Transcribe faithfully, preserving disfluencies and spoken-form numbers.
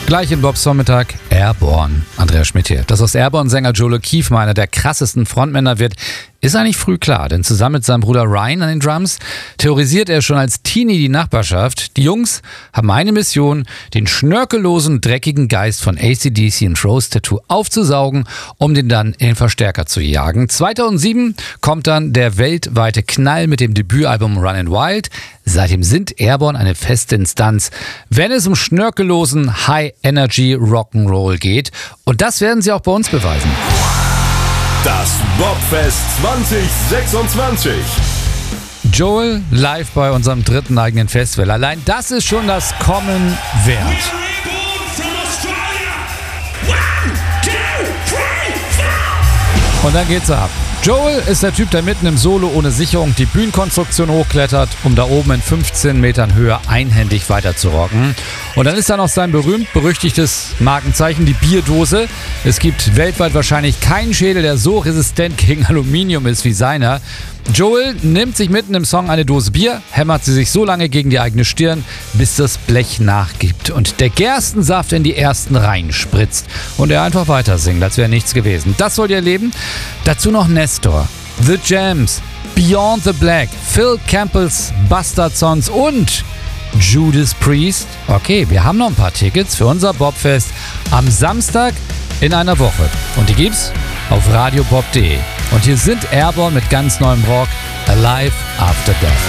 Gleich in Bobs Vormittag Airborne. Andreas Schmidt hier. Dass aus Airborne-Sänger Joel O'Keefe mal einer der krassesten Frontmänner wird, ist eigentlich früh klar. Denn zusammen mit seinem Bruder Ryan an den Drums terrorisiert er schon als Teenie die Nachbarschaft. Die Jungs haben eine Mission, den schnörkellosen, dreckigen Geist von A C D C und Rose Tattoo aufzusaugen, um den dann in den Verstärker zu jagen. zweitausendsieben kommt dann der weltweite Knall mit dem Debütalbum Runnin' Wild. Seitdem sind Airborne eine feste Instanz, wenn es um schnörkellosen High-Energy Rock'n'Roll geht. Und das werden sie auch bei uns beweisen. Das Bobfest zwanzig sechsundzwanzig. Joel live bei unserem dritten eigenen Festival. Allein das ist schon das Kommen wert. Und dann geht's ab. Joel ist der Typ, der mitten im Solo ohne Sicherung die Bühnenkonstruktion hochklettert, um da oben in fünfzehn Metern Höhe einhändig weiter zu rocken. Und dann ist da noch sein berühmt-berüchtigtes Markenzeichen, die Bierdose. Es gibt weltweit wahrscheinlich keinen Schädel, der so resistent gegen Aluminium ist wie seiner. Joel nimmt sich mitten im Song eine Dose Bier, hämmert sie sich so lange gegen die eigene Stirn, bis das Blech nachgibt und der Gerstensaft in die ersten Reihen spritzt und er einfach weiter singt, als wäre nichts gewesen. Das wollt ihr erleben? Dazu noch Nestor, The Jams, Beyond the Black, Phil Campbells Bastard Sons und Judas Priest. Okay, wir haben noch ein paar Tickets für unser Bobfest am Samstag in einer Woche und die gibt's auf radiobob punkt de. Und hier sind Airborne mit ganz neuem Rock, Alive After Death.